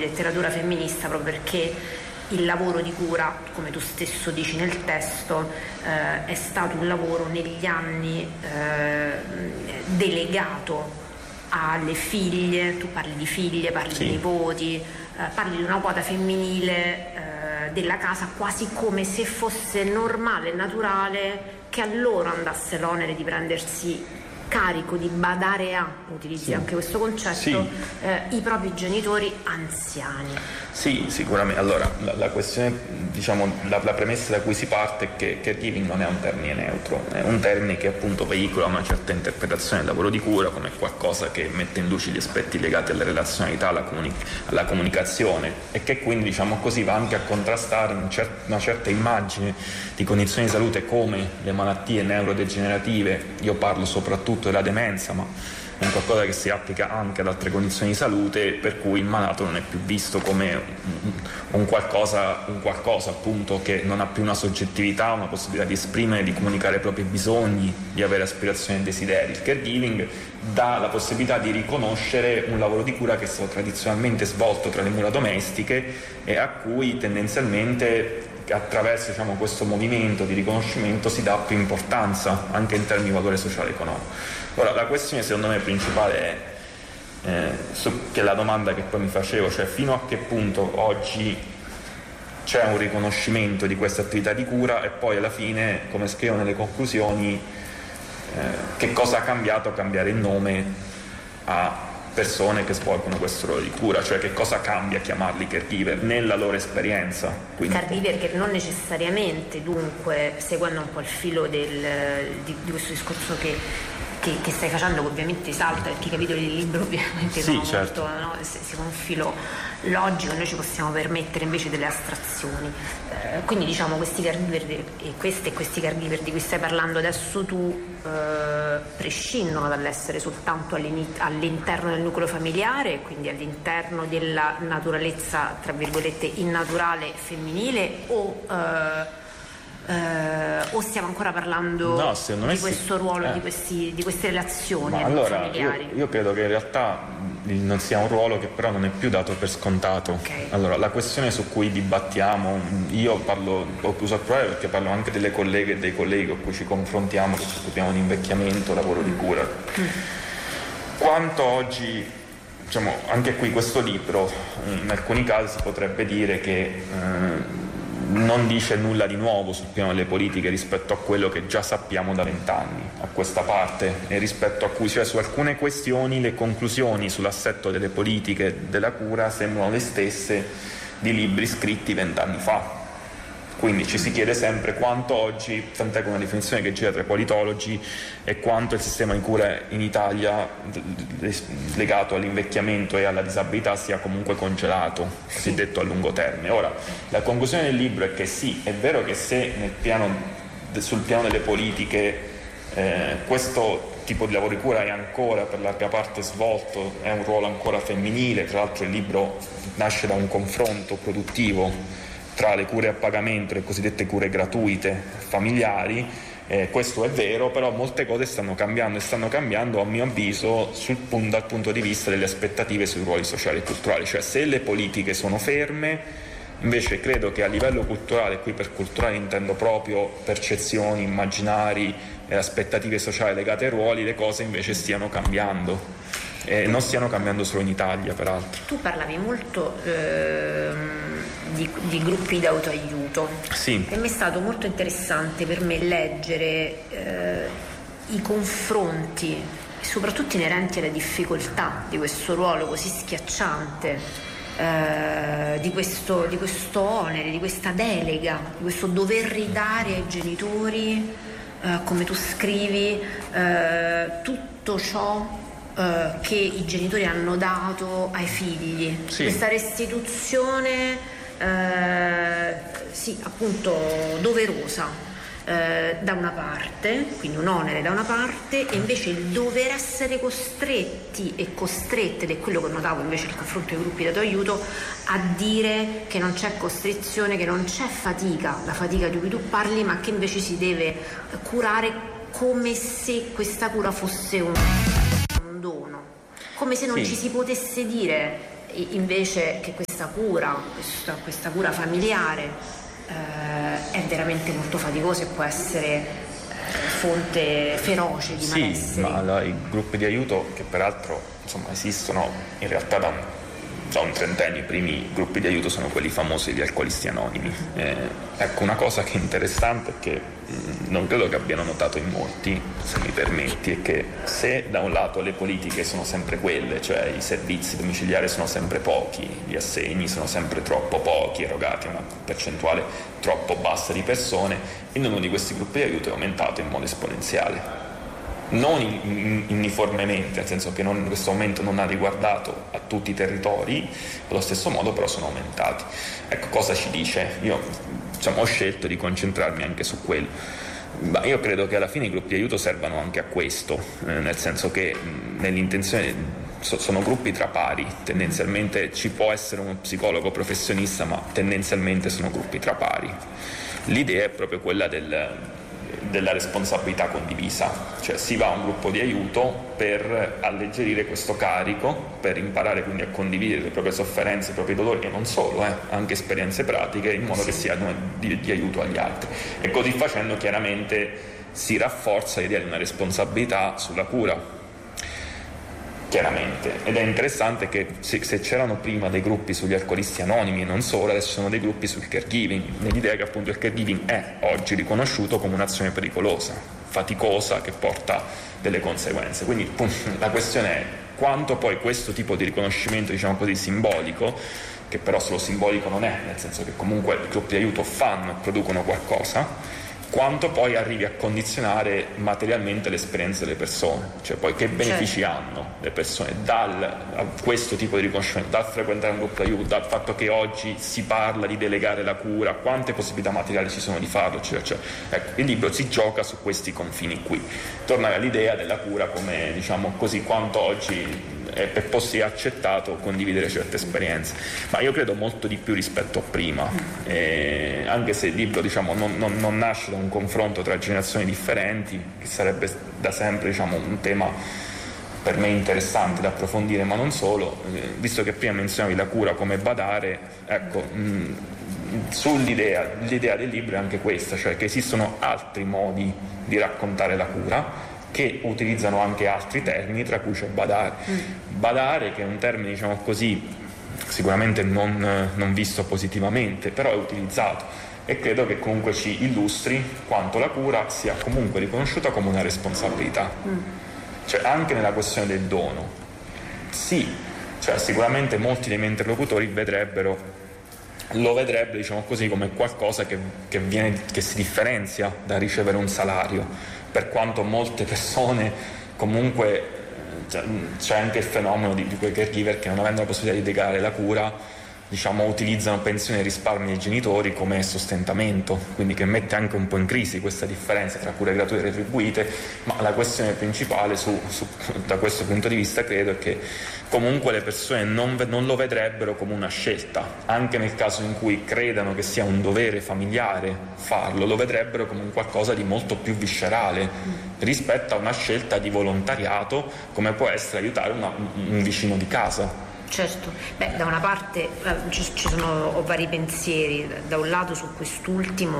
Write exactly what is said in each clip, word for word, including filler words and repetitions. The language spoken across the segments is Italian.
letteratura femminista, proprio perché il lavoro di cura, come tu stesso dici nel testo, eh, è stato un lavoro negli anni eh, delegato alle figlie. Tu parli di figlie, parli sì. di nipoti, eh, parli di una quota femminile eh, della casa, quasi come se fosse normale e naturale che a loro andasse l'onere di prendersi carico, di badare a, utilizzi sì. anche questo concetto, sì. eh, i propri genitori anziani. Sì, sicuramente. Allora, la, la questione, diciamo, la, la premessa da cui si parte è che caregiving non è un termine neutro, è un termine che appunto veicola una certa interpretazione del lavoro di cura come qualcosa che mette in luce gli aspetti legati alla relazionalità, alla, comuni- alla comunicazione, e che quindi, diciamo così, va anche a contrastare un cer- una certa immagine di condizioni di salute come le malattie neurodegenerative. Io parlo soprattutto della demenza, ma è un qualcosa che si applica anche ad altre condizioni di salute, per cui il malato non è più visto come un, un qualcosa, un qualcosa appunto che non ha più una soggettività, una possibilità di esprimere, di comunicare i propri bisogni, di avere aspirazioni e desideri. Il caregiving dà la possibilità di riconoscere un lavoro di cura che è stato tradizionalmente svolto tra le mura domestiche e a cui tendenzialmente, attraverso, diciamo, questo movimento di riconoscimento, si dà più importanza anche in termini di valore sociale e economico. Ora, la questione secondo me principale è eh, su, che è la domanda che poi mi facevo, cioè fino a che punto oggi c'è un riconoscimento di questa attività di cura, e poi alla fine, come scrivo nelle conclusioni, eh, che cosa ha cambiato a cambiare il nome a persone che svolgono questo ruolo di cura, cioè che cosa cambia chiamarli caregiver nella loro esperienza. Quindi... caregiver che non necessariamente, dunque, seguendo un po' il filo del, di, di questo discorso che, che, che stai facendo, che ovviamente salta, perché i capitoli del libro ovviamente sì, sono certo. molto, no? Siamo un filo logico, noi ci possiamo permettere invece delle astrazioni. Eh, quindi diciamo questi caregiver e queste e questi caregiver di cui stai parlando adesso tu eh, prescindono dall'essere soltanto all'interno del nucleo familiare, quindi all'interno della naturalezza tra virgolette innaturale femminile, o eh, Uh, o stiamo ancora parlando no, di questo sì. ruolo, eh. di, questi, di queste relazioni allora, familiari? Io, io credo che in realtà non sia un ruolo che però non è più dato per scontato. Okay. Allora, la questione su cui dibattiamo, io parlo, ho usato il plurale perché parlo anche delle colleghe e dei colleghi con cui ci confrontiamo, che ci occupiamo di invecchiamento, lavoro di cura. Mm. Quanto oggi, diciamo, anche qui questo libro, in alcuni casi si potrebbe dire che eh, non dice nulla di nuovo sul piano delle politiche rispetto a quello che già sappiamo da vent'anni a questa parte, e rispetto a cui, cioè, su alcune questioni le conclusioni sull'assetto delle politiche della cura sembrano le stesse di libri scritti vent'anni fa. Quindi ci si chiede sempre quanto oggi, tant'è che una definizione che gira tra i politologi, è quanto il sistema di cura in Italia legato all'invecchiamento e alla disabilità sia comunque congelato, cosiddetto a lungo termine. Ora, la conclusione del libro è che sì, è vero che se nel piano, sul piano delle politiche eh, questo tipo di lavoro di cura è ancora per larga parte svolto, è un ruolo ancora femminile. Tra l'altro il libro nasce da un confronto produttivo tra le cure a pagamento e le cosiddette cure gratuite familiari, eh, questo è vero, però molte cose stanno cambiando e stanno cambiando a mio avviso sul punto, dal punto di vista delle aspettative sui ruoli sociali e culturali, cioè se le politiche sono ferme, invece credo che a livello culturale, qui per culturale intendo proprio percezioni, immaginari e aspettative sociali legate ai ruoli, le cose invece stiano cambiando. E non stiano cambiando solo in Italia, peraltro. Tu parlavi molto ehm, di, di gruppi d'autoaiuto. Sì. E mi è stato molto interessante per me leggere eh, i confronti, soprattutto inerenti alle difficoltà di questo ruolo così schiacciante, eh, di, questo, di questo onere, di questa delega, di questo dover ridare ai genitori, eh, come tu scrivi, eh, tutto ciò Uh, che i genitori hanno dato ai figli, sì. Questa restituzione uh, sì, appunto doverosa uh, da una parte, quindi un onere da una parte, e invece il dover essere costretti e costrette, ed è quello che notavo invece nel confronto dei gruppi dato aiuto, a dire che non c'è costrizione, che non c'è fatica, la fatica di cui tu parli, ma che invece si deve curare come se questa cura fosse un dono, come se non sì. ci si potesse dire invece che questa cura, questa, questa cura familiare eh, è veramente molto faticosa e può essere eh, fonte feroce di sì, malessere. Ma la, i gruppi di aiuto, che peraltro insomma esistono in realtà da un, da un trentennio, i primi gruppi di aiuto sono quelli famosi di Alcolisti Anonimi. Eh, ecco, una cosa che è interessante, che mh, non credo che abbiano notato in molti, se mi permetti, è che se da un lato le politiche sono sempre quelle, cioè i servizi domiciliari sono sempre pochi, gli assegni sono sempre troppo pochi, erogati a una percentuale troppo bassa di persone, il numero di questi gruppi di aiuto è aumentato in modo esponenziale. Non in, in, uniformemente, nel senso che non, questo aumento non ha riguardato a tutti i territori, allo stesso modo però sono aumentati. Ecco, cosa ci dice? Io diciamo, ho scelto di concentrarmi anche su quello. Ma io credo che alla fine i gruppi di aiuto servano anche a questo, eh, nel senso che mh, nell'intenzione so, sono gruppi tra pari, tendenzialmente ci può essere uno psicologo professionista, ma tendenzialmente sono gruppi tra pari. L'idea è proprio quella del della responsabilità condivisa, cioè si va a un gruppo di aiuto per alleggerire questo carico, per imparare quindi a condividere le proprie sofferenze, i propri dolori e non solo, eh, anche esperienze pratiche, in modo che siano di, di aiuto agli altri, e così facendo chiaramente si rafforza l'idea di una responsabilità sulla cura, chiaramente. Ed è interessante che se, se c'erano prima dei gruppi sugli alcolisti anonimi e non solo, adesso sono dei gruppi sul caregiving, nell'idea che appunto il caregiving è oggi riconosciuto come un'azione pericolosa, faticosa, che porta delle conseguenze. Quindi pum, la questione è quanto poi questo tipo di riconoscimento, diciamo così, simbolico, che però solo simbolico non è, nel senso che comunque i gruppi di aiuto fanno, producono qualcosa, quanto poi arrivi a condizionare materialmente l'esperienza delle persone, cioè poi che benefici certo. hanno le persone dal a questo tipo di riconoscimento, dal frequentare un gruppo di aiuto, dal fatto che oggi si parla di delegare la cura, quante possibilità materiali ci sono di farlo, eccetera, eccetera. Ecco, il libro si gioca su questi confini qui, tornare all'idea della cura come, diciamo così, quanto oggi è possibile accettato condividere certe esperienze, ma io credo molto di più rispetto a prima, eh, anche se il libro diciamo, non, non, non nasce da un confronto tra generazioni differenti, che sarebbe da sempre diciamo, un tema per me interessante da approfondire, ma non solo, eh, visto che prima menzionavi la cura come badare, ecco, mh, sull'idea l'idea del libro è anche questa, cioè che esistono altri modi di raccontare la cura, che utilizzano anche altri termini, tra cui c'è badare. Mm. Badare, che è un termine, diciamo così, sicuramente non, non visto positivamente, però è utilizzato, e credo che comunque ci illustri quanto la cura sia comunque riconosciuta come una responsabilità. Mm. Cioè anche nella questione del dono. Sì, cioè sicuramente molti dei miei interlocutori vedrebbero lo vedrebbero, diciamo così, come qualcosa che, che, viene, che si differenzia da ricevere un salario, per quanto molte persone comunque cioè, c'è anche il fenomeno di, di quei caregiver che non avendo la possibilità di delegare la cura, diciamo, utilizzano pensioni e risparmi dei genitori come sostentamento, quindi che mette anche un po' in crisi questa differenza tra cure gratuite e retribuite, ma la questione principale su, su, da questo punto di vista credo è che comunque le persone non, non lo vedrebbero come una scelta, anche nel caso in cui credano che sia un dovere familiare farlo, lo vedrebbero come un qualcosa di molto più viscerale rispetto a una scelta di volontariato come può essere aiutare una, un vicino di casa. Certo, beh, da una parte ci, ci sono ho vari pensieri, da un lato su quest'ultimo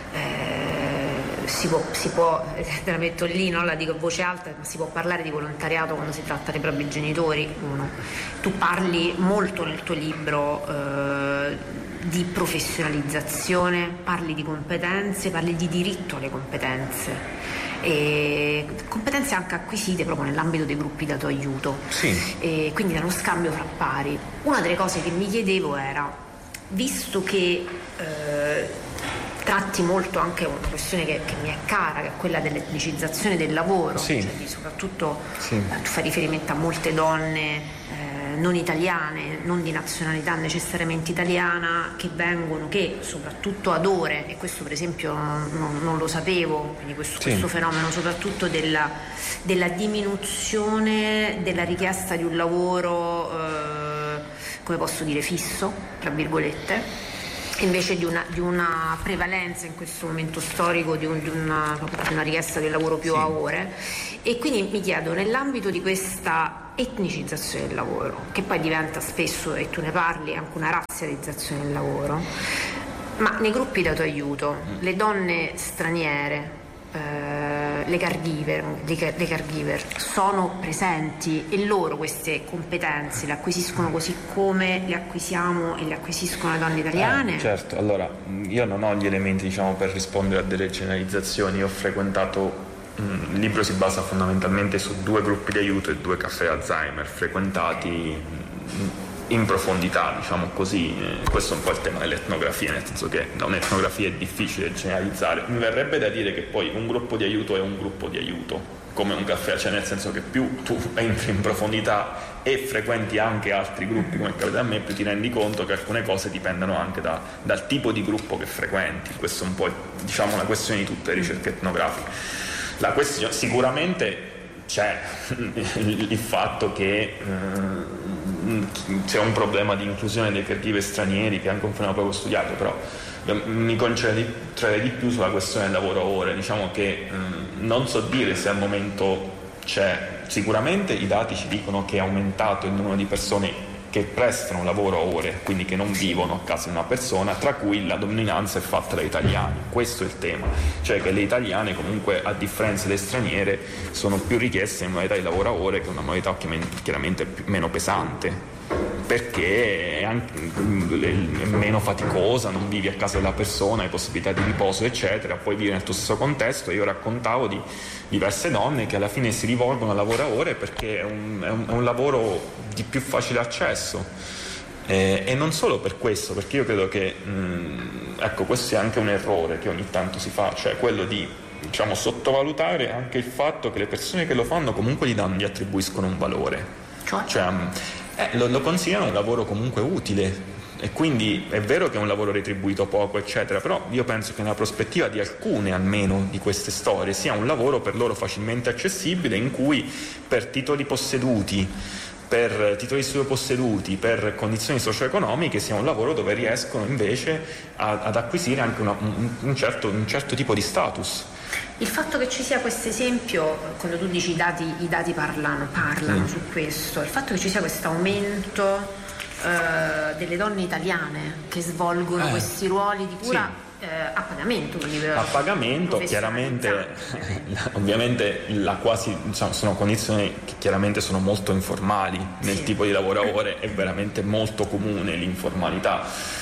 eh, si può, si può te la metto lì, non la dico a voce alta, ma si può parlare di volontariato quando si tratta dei propri genitori. Uno, tu parli molto nel tuo libro eh, di professionalizzazione, parli di competenze, parli di diritto alle competenze. E competenze anche acquisite proprio nell'ambito dei gruppi dato aiuto, sì. E quindi nello scambio fra pari. Una delle cose che mi chiedevo era, visto che eh, tratti molto anche una questione che, che mi è cara, che è quella dell'etnicizzazione del lavoro, sì. Cioè, soprattutto sì. eh, tu fai riferimento a molte donne eh, non italiane, non di nazionalità necessariamente italiana, che vengono, che soprattutto ad ore, e questo per esempio non, non lo sapevo, quindi questo, sì. questo fenomeno soprattutto della, della diminuzione della richiesta di un lavoro, eh, come posso dire, fisso, tra virgolette, invece di una, di una prevalenza in questo momento storico di, un, di, una, di una richiesta di lavoro più sì. a ore. E quindi mi chiedo, nell'ambito di questa etnicizzazione del lavoro, che poi diventa spesso, e tu ne parli, anche una razzializzazione del lavoro. Ma nei gruppi di autoaiuto le donne straniere, eh, le caregiver, le, le caregiver sono presenti, e loro queste competenze le acquisiscono così come le acquisiamo e le acquisiscono le donne italiane? Eh, certo, allora io non ho gli elementi, diciamo, per rispondere a delle generalizzazioni. Io ho frequentato, mh, il libro si basa fondamentalmente su due gruppi di aiuto e due caffè Alzheimer frequentati mh, in profondità, diciamo così. Questo è un po' il tema dell'etnografia, nel senso che da un'etnografia è difficile generalizzare. Mi verrebbe da dire che poi un gruppo di aiuto è un gruppo di aiuto, come un caffè, cioè nel senso che più tu entri in profondità e frequenti anche altri gruppi, come capita a me, più ti rendi conto che alcune cose dipendono anche da, dal tipo di gruppo che frequenti. Questo è un po', diciamo, la questione di tutte le ricerche etnografiche. La questione, sicuramente c'è il fatto che eh, c'è un problema di inclusione dei caregiver stranieri, che è anche un fenomeno proprio studiato, però mi concentrerei di più sulla questione del lavoro a ore. Diciamo che eh, non so dire se al momento c'è, sicuramente i dati ci dicono che è aumentato il numero di persone che prestano lavoro a ore, quindi che non vivono a casa di una persona, tra cui la dominanza è fatta dai italiani. Questo è il tema, cioè che le italiane comunque, a differenza delle straniere, sono più richieste in modalità di lavoro a ore, che è una modalità chiaramente più, meno pesante, perché è, anche, è meno faticosa, non vivi a casa della persona, hai possibilità di riposo eccetera, poi vivi nel tuo stesso contesto. Io raccontavo di diverse donne che alla fine si rivolgono al lavoro a ore perché è un, è un, è un lavoro di più facile accesso, eh, e non solo per questo, perché io credo che mh, ecco, questo è anche un errore che ogni tanto si fa, cioè quello di, diciamo, sottovalutare anche il fatto che le persone che lo fanno comunque gli, danno, gli attribuiscono un valore, cioè, cioè eh, lo, lo considerano un lavoro comunque utile. E quindi è vero che è un lavoro retribuito poco eccetera, però io penso che nella prospettiva di alcune almeno di queste storie sia un lavoro per loro facilmente accessibile, in cui per titoli posseduti, per titoli di studio posseduti, per condizioni socio-economiche, sia un lavoro dove riescono invece a, ad acquisire anche una, un, un, certo, un certo tipo di status. Il fatto che ci sia questo esempio, quando tu dici i dati, i dati parlano, parlano mm. su questo, il fatto che ci sia questo aumento Uh, delle donne italiane che svolgono eh, questi ruoli di cura, sì. uh, a pagamento, quindi per a pagamento, chiaramente ovviamente la quasi, diciamo, sono condizioni che chiaramente sono molto informali nel sì. tipo di lavoro a ore, è veramente molto comune l'informalità.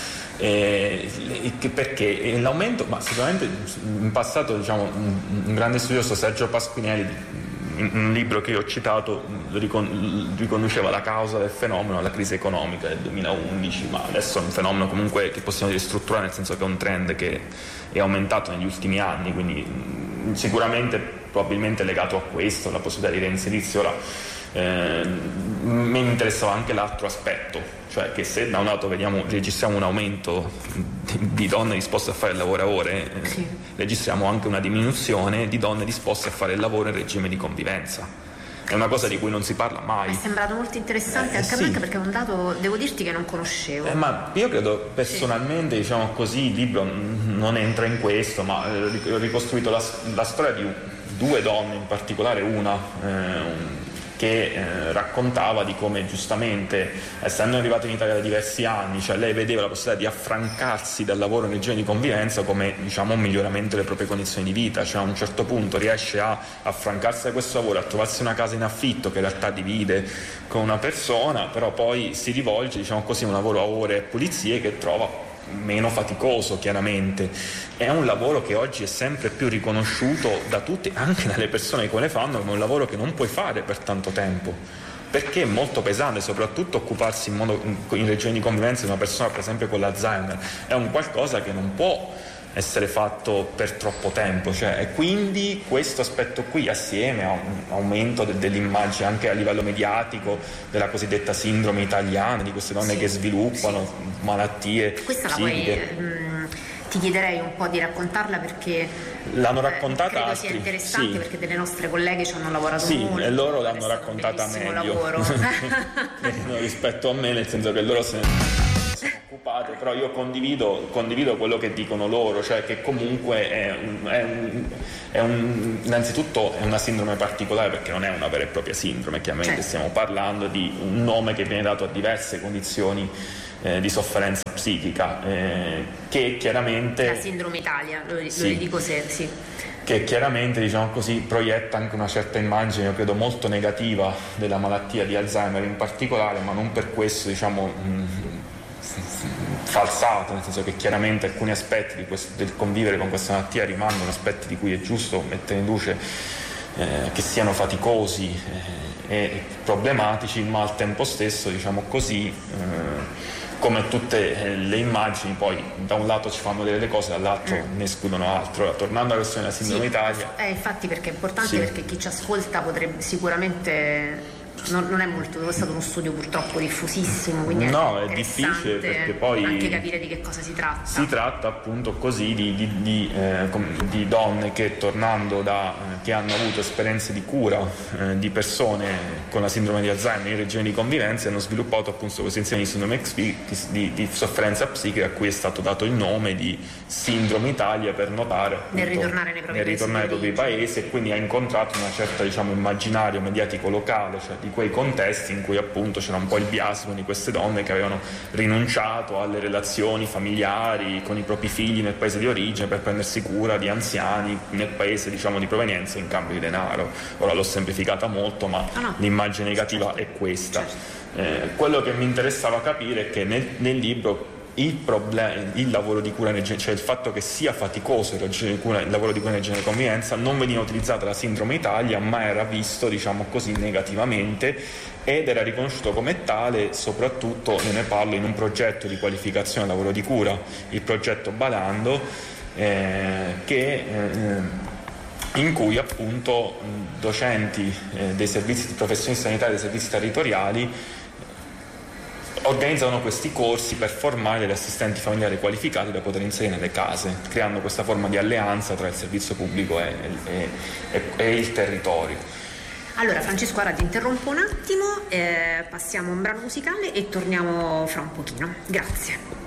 Eh, perché l'aumento, ma sicuramente in passato, diciamo, un, un grande studioso, Sergio Pasquinelli, in un libro che io ho citato, ricon- riconduceva la causa del fenomeno alla crisi economica del duemilaundici, ma adesso è un fenomeno comunque che possiamo dire strutturale, nel senso che è un trend che è aumentato negli ultimi anni, quindi mh, sicuramente probabilmente legato a questo, la possibilità di reinserirsi. Ora eh, mi interessava anche l'altro aspetto, cioè che se da un lato vediamo, registriamo un aumento di, di donne disposte a fare il lavoro a ore, eh, sì. registriamo anche una diminuzione di donne disposte a fare il lavoro in regime di convivenza. È una cosa di cui non si parla mai. Mi è sembrato molto interessante eh, anche sì. a me, perché è un dato, devo dirti, che non conoscevo. Eh, ma io credo personalmente, sì. diciamo così, il libro non entra in questo, ma eh, ho ricostruito la, la storia di due donne, in particolare una eh, che eh, raccontava di come, giustamente, essendo arrivata in Italia da diversi anni, cioè lei vedeva la possibilità di affrancarsi dal lavoro in regime di convivenza come, diciamo, un miglioramento delle proprie condizioni di vita. Cioè a un certo punto riesce a affrancarsi da questo lavoro, a trovarsi una casa in affitto che in realtà divide con una persona, però poi si rivolge, diciamo così, a un lavoro a ore e pulizie che trova meno faticoso. Chiaramente è un lavoro che oggi è sempre più riconosciuto da tutti, anche dalle persone che lo fanno, come un lavoro che non puoi fare per tanto tempo, perché è molto pesante, soprattutto occuparsi in, modo, in regime di convivenza di una persona per esempio con l'Alzheimer è un qualcosa che non può essere fatto per troppo tempo, cioè, e quindi questo aspetto qui, assieme a un aumento de- dell'immagine anche a livello mediatico della cosiddetta sindrome italiana, di queste donne sì, che sviluppano sì. malattie questa psichiche. La puoi, mh, ti chiederei un po' di raccontarla, perché l'hanno raccontata credo altri, sia interessante, sì. perché delle nostre colleghe ci hanno lavorato sì, molto, e loro l'hanno raccontata meglio lavoro. rispetto a me, nel senso che loro se ne sono occupati sviluppate, però io condivido, condivido quello che dicono loro, cioè che comunque è, un, è, un, è un, innanzitutto è una sindrome particolare, perché non è una vera e propria sindrome, chiaramente certo. Stiamo parlando di un nome che viene dato a diverse condizioni eh, di sofferenza psichica, eh, che chiaramente... La sindrome Italia, lo, sì. lo dico se... sì. che chiaramente, diciamo così, proietta anche una certa immagine, io credo, molto negativa della malattia di Alzheimer in particolare, ma non per questo, diciamo, mh, falsata, nel senso che chiaramente alcuni aspetti di questo, del convivere con questa malattia rimangono aspetti di cui è giusto mettere in luce eh, che siano faticosi eh, e problematici, ma al tempo stesso, diciamo così, eh, come tutte le immagini, poi da un lato ci fanno vedere le cose, dall'altro mm. ne escludono altro. Tornando alla questione della sindrome sì, Italia, eh, infatti, perché è importante, sì. Perché chi ci ascolta potrebbe sicuramente non, non è molto, è stato uno studio purtroppo diffusissimo, quindi no, è, è difficile, perché poi anche capire di che cosa si tratta. Si tratta appunto così di, di, di, eh, di donne che, tornando da eh, che hanno avuto esperienze di cura eh, di persone con la sindrome di Alzheimer in regioni di convivenza, hanno sviluppato appunto questo insieme di sindrome di, di, di sofferenza psichica, a cui è stato dato il nome di Sindrome Italia, per notare appunto, nel ritornare nei propri, nel ritornare nei propri paesi, e quindi ha incontrato una certa, diciamo, immaginario mediatico locale, cioè di quei contesti in cui appunto c'era un po' il biasimo di queste donne che avevano rinunciato alle relazioni familiari con i propri figli nel paese di origine per prendersi cura di anziani nel paese, diciamo, di provenienza in cambio di denaro. Ora l'ho semplificata molto, ma ah no. l'immagine negativa certo. è questa. Certo. Eh, quello che mi interessava capire è che nel, nel libro il problema, il lavoro di cura, cioè il fatto che sia faticoso il, cura, il lavoro di cura nel genere di convivenza, non veniva utilizzata la sindrome Italia, ma era visto, diciamo così, negativamente, ed era riconosciuto come tale. Soprattutto io ne parlo in un progetto di qualificazione del lavoro di cura, il progetto Balando, eh, che eh, in cui appunto docenti eh, dei servizi di professionisti sanitari, dei servizi territoriali organizzano questi corsi per formare degli assistenti familiari qualificati da poter inserire nelle case, creando questa forma di alleanza tra il servizio pubblico e, e, e, e il territorio. Allora Francesco, ora ti interrompo un attimo, eh, passiamo a un brano musicale e torniamo fra un pochino. Grazie.